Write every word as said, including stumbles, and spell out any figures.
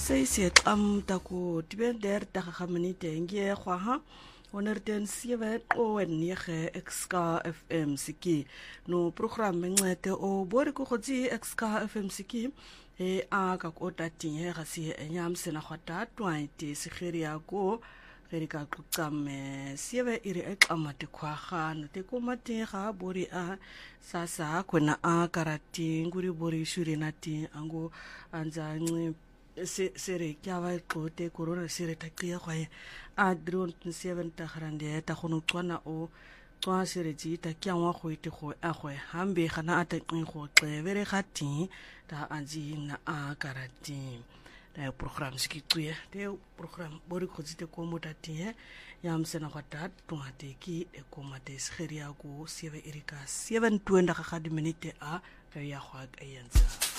se se am tako tiben der ta khamanite ngie khwa onerten sieve o nege xk fm siki no program ngete o bori ko khotsi xk fm siki e a ka kota tinye ga se enyam sena khata twenty sigiria ko re ka tsamme sieve ire ekamate khwa no te ko mate ga bori a sasa kona a karati nguri bori shuri nati ango anza se sere kyawa qote corona sere takia khwae a drone seven ta grande ta khono tswana o tswa sere ji ta kyawa khoite kho a khwe hambe khana ata kho xevere khati ta anji na a karati la program skitue te program bori khotsite ko motati yam sena khata twate ki e ko mate sgeria ko seven erika seven twenty ga minute a ka ya khwa ka yenza